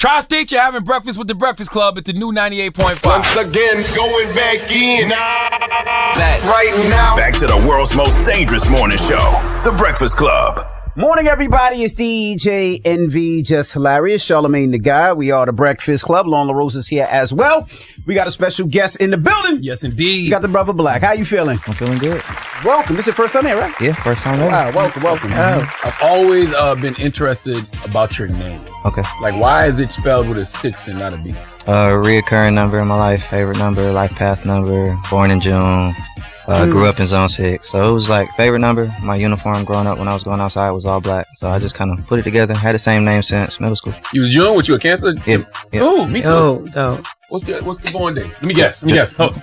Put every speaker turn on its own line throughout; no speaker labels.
Tri-State, you're having breakfast with the Breakfast Club at the new 98.5.
Once again, going back in. Right now.
Back to the world's most dangerous morning show, The Breakfast Club.
Morning, everybody. It's DJ NV, just hilarious. Charlamagne the Guy. We are the Breakfast Club. Lon LaRose is here as well. We got a special guest in the building.
Yes, indeed.
We got the Brother Black. How you feeling?
I'm feeling good.
Welcome. This is your first time here, right?
Yeah, first time ever.
Wow, welcome.
I've always been interested about your name.
Okay.
Like, why is it spelled with a 6 and not a B?
Reoccurring number in my life, favorite number, life path number, born in June. Grew up in Zone 6. So it was like favorite number. My uniform growing up when I was going outside was all black. So I just kind of put it together. Had the same name since middle school.
You was June? Was you a Cancer?
Yep.
Oh, me too.
Oh.
What's the born date? Let me guess. Oh,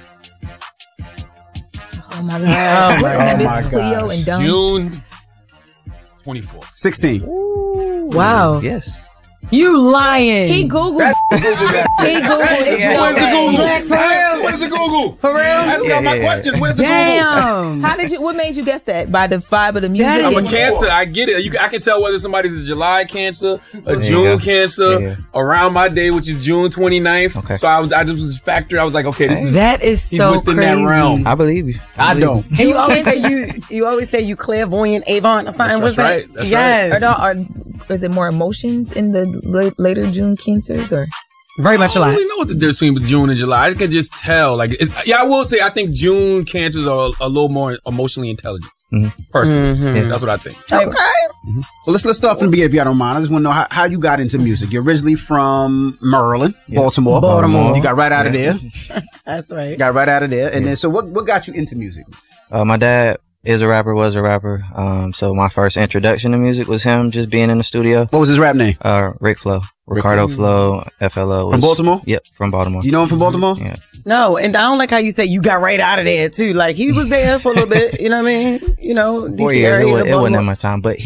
Oh my God. What name
my
is Cleo
gosh.
and Dumb?
June 24th.
16.
Wow.
Yes.
You lying. He Googled.
Google that.
He Googled. It's no
Where's the
way.
Google?
Black, for real?
Where's the Google?
For real?
That's not my question. Where's the Google?
Damn. How did you? What made you guess that? By the vibe of the music?
I'm a Cancer. I get it. I can tell whether somebody's a July Cancer, a June Cancer, around my day, which is June 29th.
Okay.
So I just was factoring. I was like, okay, this is
That is
he's
so
within
crazy.
that realm.
I believe you.
I don't.
And you always say you always say you clairvoyant Avon or something.
That's right. That's
yes.
Is it more emotions in the later June Cancers or?
Very much
I don't
alike.
really know what the difference between June and July. I can just tell. Like, I will say I think June Cancers are a little more emotionally intelligent. Personally, that's what I think.
Okay. Well, let's start from the beginning if y'all don't mind. I just want to know how you got into music. You're originally from Maryland, Baltimore. You got right out of there.
That's right.
Got right out of there. And then, so what got you into music?
My dad was a rapper. So my first introduction to music was him just being in the studio.
What was his rap name?
Rick Flo. Ricardo Flo, FLO.
From Baltimore?
Yep, from Baltimore.
You know him from Baltimore?
Yeah.
No, and I don't like how you say you got right out of there too. Like he was there for a little bit. You know what I mean? You know, DC
4 years.
area.
It wasn't
Baltimore.
that much time, but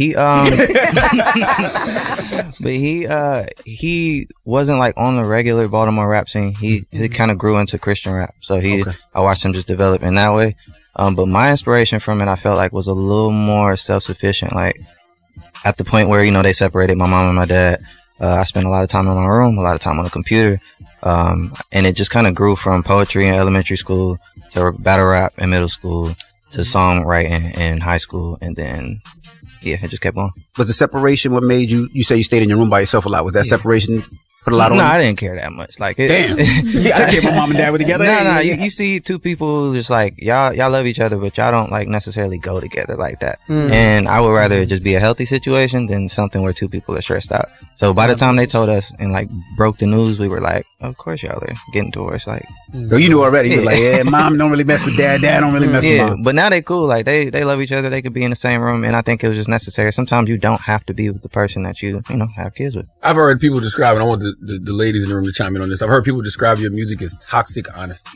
he wasn't like on the regular Baltimore rap scene. He kind of grew into Christian rap. So I watched him just develop in that way. But my inspiration from it, I felt like was a little more self-sufficient. Like at the point where, they separated my mom and my dad, I spent a lot of time in my room, a lot of time on the computer. And it just kind of grew from poetry in elementary school to battle rap in middle school to songwriting in high school. And then, it just kept on.
Was the separation what made you say you stayed in your room by yourself a lot? Was that separation put a lot on you?
No, I didn't care that much. Like,
damn. I care my mom and dad were together.
No. You see two people just like, y'all love each other, but y'all don't like necessarily go together like that. And I would rather just be a healthy situation than something where two people are stressed out. So by the time they told us and like broke the news, we were like, of course y'all are getting divorced. Like,
so you knew already. You were like, mom don't really mess with dad. Dad don't really mess with mom.
But now they cool. Like they love each other. They could be in the same room. And I think it was just necessary. Sometimes you don't have to be with the person that you have kids with.
I've heard people describe, and I want the ladies in the room to chime in on this. I've heard people describe your music as toxic honesty.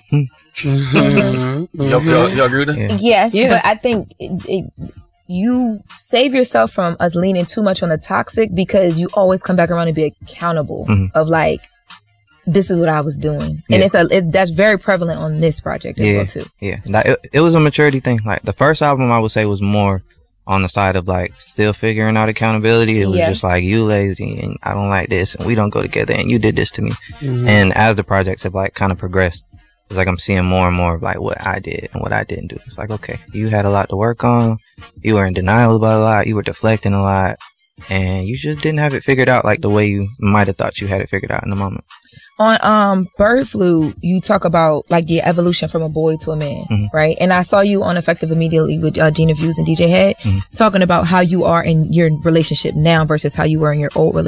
Y'all agree with that?
Yes, but I think you save yourself from us leaning too much on the toxic because you always come back around and be accountable of like, this is what I was doing. And that's very prevalent on this project as well too.
Yeah. Like, it was a maturity thing. Like the first album I would say was more on the side of like still figuring out accountability. It was just like, you lazy and I don't like this and we don't go together and you did this to me. And as the projects have like kind of progressed, it's like I'm seeing more and more of like what I did and what I didn't do. It's like, okay, you had a lot to work on. You were in denial about a lot. You were deflecting a lot. And you just didn't have it figured out like the way you might have thought you had it figured out in the moment.
On Bird Flu, you talk about like the evolution from a boy to a man, right? And I saw you on Effective Immediately with Gina Views and DJ Head talking about how you are in your relationship now versus how you were in your old relationship.